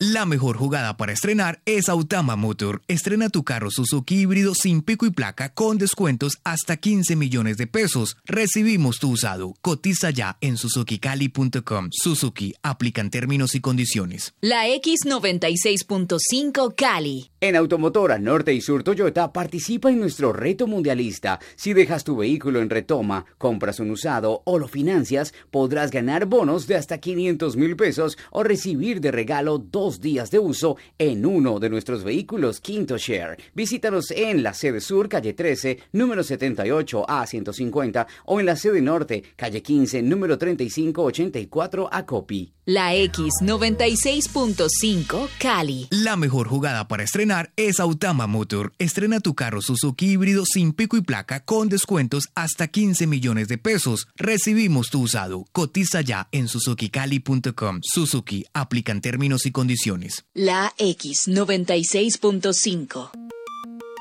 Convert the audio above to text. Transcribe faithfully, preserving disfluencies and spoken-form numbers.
La mejor jugada para estrenar es Autama Motor. Estrena tu carro Suzuki híbrido sin pico y placa con descuentos hasta quince millones de pesos. Recibimos tu usado. Cotiza ya en suzuki cali punto com. Suzuki, aplican términos y condiciones. La X noventa y seis punto cinco Cali. En Automotora Norte y Sur Toyota participa en nuestro reto mundialista. Si dejas tu vehículo en retoma, compras un usado o lo financias, podrás ganar bonos de hasta quinientos mil pesos o recibir de regalo dos días de uso en uno de nuestros vehículos Quinto Share. Visítanos en la sede sur, calle trece, número setenta y ocho a ciento cincuenta o en la sede norte, calle quince, número treinta y cinco ochenta y cuatro a Copi. La X noventa y seis punto cinco Cali. La mejor jugada para estrenar es Autama Motor. Estrena tu carro Suzuki híbrido sin pico y placa con descuentos hasta quince millones de pesos. Recibimos tu usado. Cotiza ya en suzuki cali punto com. Suzuki, aplican términos y condiciones. La X noventa y seis punto cinco.